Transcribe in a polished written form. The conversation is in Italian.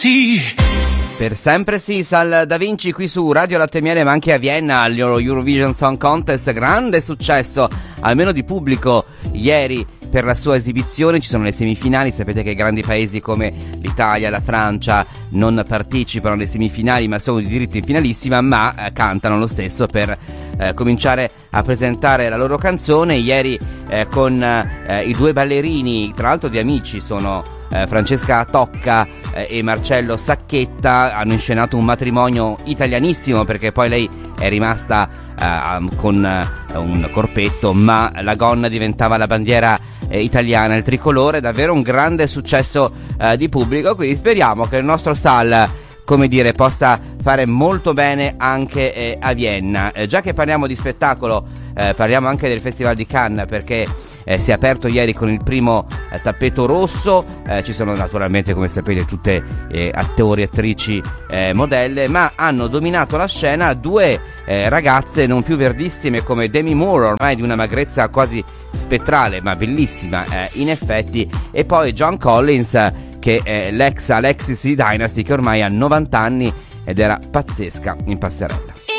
sì. Per sempre sì, Sal Da Vinci qui su Radio Latte e Miele, ma anche a Vienna allo Eurovision Song Contest, grande successo, almeno di pubblico, ieri per la sua esibizione. Ci sono le semifinali, sapete che grandi paesi come l'Italia, la Francia non partecipano alle semifinali ma sono di diritto in finalissima, ma cantano lo stesso per cominciare a presentare la loro canzone. Ieri con i due ballerini, tra l'altro di amici, sono Francesca Tocca e Marcello Sacchetta, hanno inscenato un matrimonio italianissimo, perché poi lei è rimasta con un corpetto, ma la gonna diventava la bandiera italiana, il tricolore. Davvero un grande successo di pubblico, quindi speriamo che il nostro Sal, come dire, possa fare molto bene anche a Vienna. Già che parliamo di spettacolo, parliamo anche del Festival di Cannes, perché si è aperto ieri con il primo tappeto rosso. Ci sono naturalmente, come sapete, tutte attori, attrici, modelle, ma hanno dominato la scena due ragazze non più verdissime come Demi Moore, ormai di una magrezza quasi spettrale ma bellissima in effetti, e poi John Collins, che è l'ex Alexis di Dynasty, che ormai ha 90 anni ed era pazzesca in passerella.